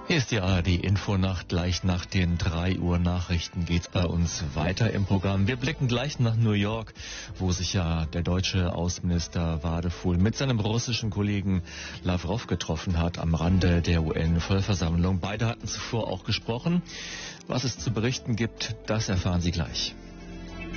Hier ist die ARD-Infonacht. Gleich nach den 3 Uhr Nachrichten geht's bei uns weiter im Programm. Wir blicken gleich nach New York, wo sich ja der deutsche Außenminister Wadefuhl mit seinem russischen Kollegen Lawrow getroffen hat am Rande der UN-Vollversammlung. Beide hatten zuvor auch gesprochen. Was es zu berichten gibt, das erfahren Sie gleich.